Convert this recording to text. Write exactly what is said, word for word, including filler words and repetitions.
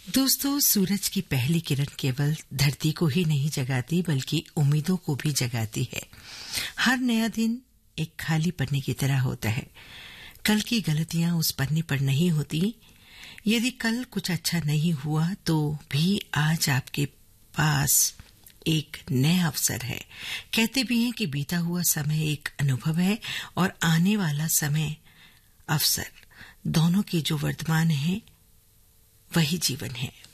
दोस्तों, सूरज की पहली किरण केवल धरती को ही नहीं जगाती बल्कि उम्मीदों को भी जगाती है। हर नया दिन एक खाली पन्ने की तरह होता है। कल की गलतियां उस पन्ने पर नहीं होती। यदि कल कुछ अच्छा नहीं हुआ तो भी आज आपके पास एक नया अवसर है। कहते भी हैं कि बीता हुआ समय एक अनुभव है और आने वाला समय अवसर, दोनों के जो वर्तमान है वही जीवन है।